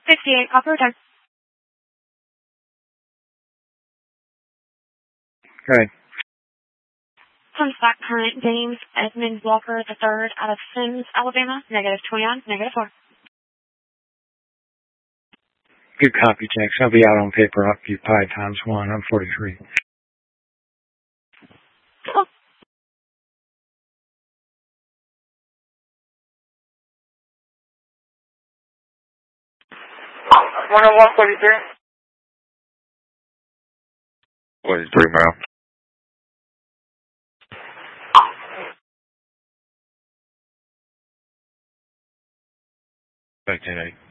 58, call for return. Right. Sunspot current James Edmund Walker III out of Sims, Alabama, -29, -4. Good copy, Jax. I'll be out on paper. Occupy times 1. I'm 43. Oh. 10143. 43, ma'am. Back 10-8.